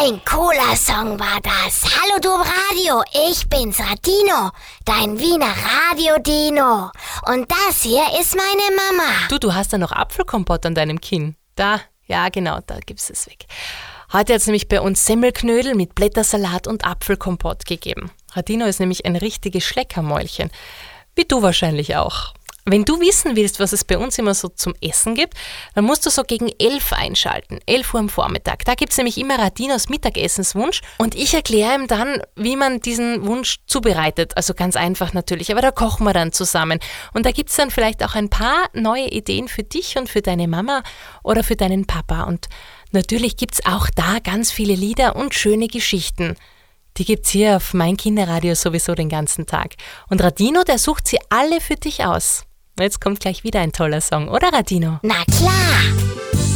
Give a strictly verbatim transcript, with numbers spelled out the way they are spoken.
Ein cooler Song war das. Hallo du im Radio, ich bin's Radino, dein Wiener Radio-Dino. Und das hier ist meine Mama. Du, du hast da noch Apfelkompott an deinem Kinn. Da, ja genau, da gibt's es weg. Heute hat es nämlich bei uns Semmelknödel mit Blättersalat und Apfelkompott gegeben. Radino ist nämlich ein richtiges Schleckermäulchen. Wie du wahrscheinlich auch. Wenn du wissen willst, was es bei uns immer so zum Essen gibt, dann musst du so gegen elf einschalten, elf Uhr am Vormittag. Da gibt es nämlich immer Radinos Mittagessenswunsch und ich erkläre ihm dann, wie man diesen Wunsch zubereitet. Also ganz einfach natürlich, aber da kochen wir dann zusammen. Und da gibt es dann vielleicht auch ein paar neue Ideen für dich und für deine Mama oder für deinen Papa. Und natürlich gibt es auch da ganz viele Lieder und schöne Geschichten. Die gibt's hier auf Mein Kinderradio sowieso den ganzen Tag. Und Radino, der sucht sie alle für dich aus. Jetzt kommt gleich wieder ein toller Song, oder Radino? Na klar!